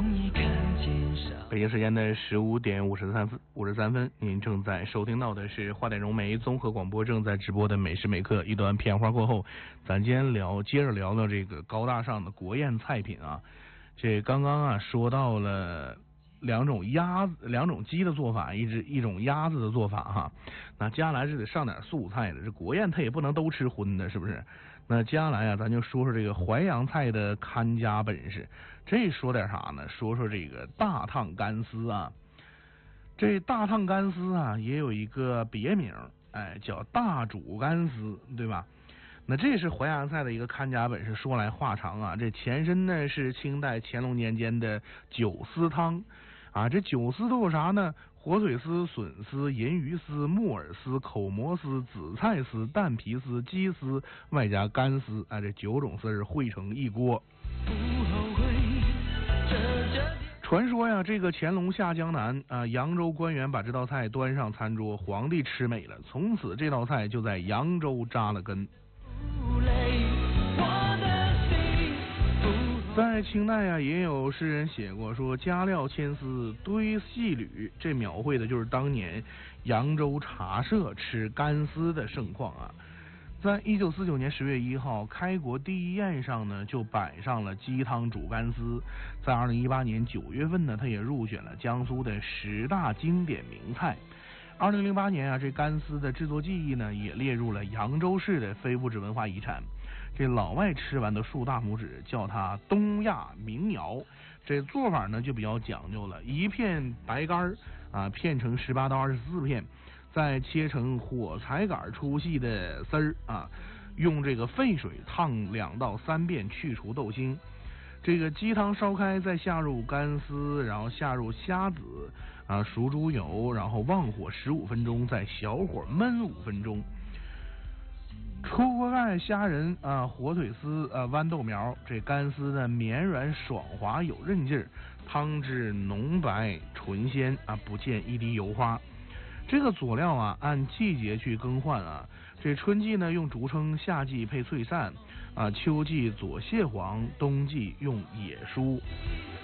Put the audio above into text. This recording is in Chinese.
北京时间的15:53分，您正在收听到的是华点融媒综合广播正在直播的每时每刻。一段片花过后，咱今天接着聊这个高大上的国宴菜品啊。这刚刚说到了两种鸡的做法，一种鸭子的做法哈。那接下来是得上点素菜的，这国宴它也不能都吃荤的，是不是？那接下来咱就说说这个淮扬菜的看家本事。这说点啥呢？说说这个大烫干丝啊。这大烫干丝也有一个别名，叫大煮干丝，对吧？那这是淮扬菜的一个看家本事。说来话长啊，这前身呢是清代乾隆年间的酒丝汤啊。这酒丝都有啥呢？火腿丝、笋丝、银鱼丝、木耳丝、口蘑丝、紫菜丝、蛋皮丝、鸡丝，外加干丝这9种丝是汇成一锅。传说呀，这个乾隆下江南扬州官员把这道菜端上餐桌，皇帝吃美了，从此这道菜就在扬州扎了根。在清代也有诗人写过说加料千丝堆细缕，这描绘的就是当年扬州茶社吃干丝的盛况啊。在1949年10月1号开国第一宴上呢，就摆上了鸡汤煮干丝。在2018年9月份呢，它也入选了江苏的10大经典名菜。2008年这干丝的制作技艺呢，也列入了扬州市的非物质文化遗产。这老外吃完都竖大拇指，叫它东亚民谣。这做法呢就比较讲究了，一片白干片成18到24片，再切成火柴杆粗细的丝儿用这个沸水烫2到3遍，去除豆腥。这个鸡汤烧开，再下入干丝，然后下入虾子熟猪油，然后旺火15分钟，再小火焖5分钟。出锅盖虾仁火腿丝豌豆苗，这干丝呢绵软爽滑有韧劲儿，汤汁浓白纯鲜不见一滴油花。这个佐料按季节去更换这春季呢用竹蛏，夏季配脆鳝秋季佐蟹黄，冬季用野蔬。